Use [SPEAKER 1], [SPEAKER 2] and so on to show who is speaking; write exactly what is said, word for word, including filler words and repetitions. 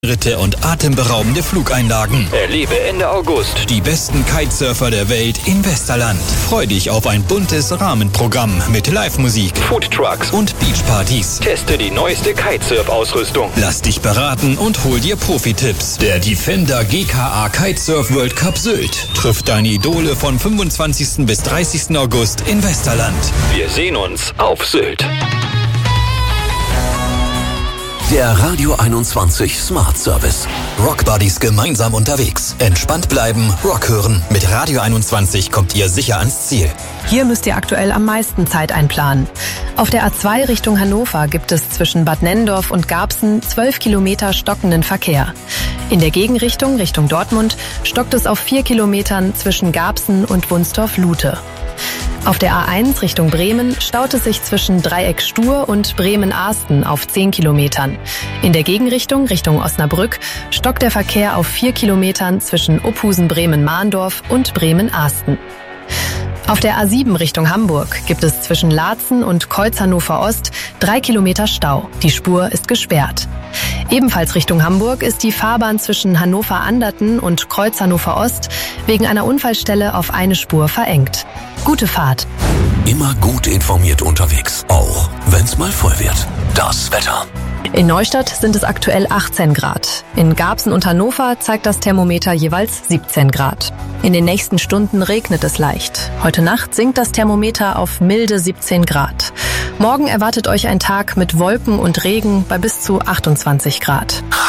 [SPEAKER 1] Ritte und atemberaubende Flugeinlagen.
[SPEAKER 2] Erlebe Ende August
[SPEAKER 1] die besten Kitesurfer der Welt in Westerland. Freu dich auf ein buntes Rahmenprogramm mit Live-Musik,
[SPEAKER 2] Foodtrucks
[SPEAKER 1] und Beachpartys.
[SPEAKER 2] Teste die neueste Kitesurf-Ausrüstung.
[SPEAKER 1] Lass dich beraten und hol dir Profi-Tipps. Der Defender G K A Kitesurf World Cup Sylt trifft deine Idole von fünfundzwanzigsten bis dreißigsten August in Westerland.
[SPEAKER 2] Wir sehen uns auf Sylt.
[SPEAKER 3] Der Radio einundzwanzig Smart Service.
[SPEAKER 1] Rock Buddies gemeinsam unterwegs. Entspannt bleiben, Rock hören. Mit Radio einundzwanzig kommt ihr sicher ans Ziel.
[SPEAKER 4] Hier müsst ihr aktuell am meisten Zeit einplanen. Auf der A zwei Richtung Hannover gibt es zwischen Bad Nenndorf und Garbsen zwölf Kilometer stockenden Verkehr. In der Gegenrichtung, Richtung Dortmund, stockt es auf vier Kilometern zwischen Garbsen und Wunstorf-Lute. Auf der A eins Richtung Bremen staut es sich zwischen Dreieck Stur und Bremen-Ahsten auf zehn Kilometern. In der Gegenrichtung, Richtung Osnabrück, stockt der Verkehr auf vier Kilometern zwischen Uphusen-Bremen-Mahndorf und Bremen-Ahsten. Auf der A sieben Richtung Hamburg gibt es zwischen Laatzen und Kreuz Hannover Ost drei Kilometer Stau. Die Spur ist gesperrt. Ebenfalls Richtung Hamburg ist die Fahrbahn zwischen Hannover-Anderten und Kreuz Hannover Ost wegen einer Unfallstelle auf eine Spur verengt. Gute Fahrt.
[SPEAKER 3] Immer gut informiert unterwegs, auch wenn's mal voll wird. Das Wetter.
[SPEAKER 4] In Neustadt sind es aktuell achtzehn Grad. In Garbsen und Hannover zeigt das Thermometer jeweils siebzehn Grad. In den nächsten Stunden regnet es leicht. Heute Nacht sinkt das Thermometer auf milde siebzehn Grad. Morgen erwartet euch ein Tag mit Wolken und Regen bei bis zu achtundzwanzig Grad.